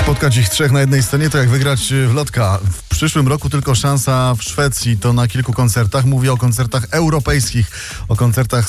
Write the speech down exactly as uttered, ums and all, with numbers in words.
Spotkać ich trzech na jednej scenie to jak wygrać w lotka. W przyszłym roku tylko szansa w Szwecji, to na kilku koncertach. Mówię o koncertach europejskich, o koncertach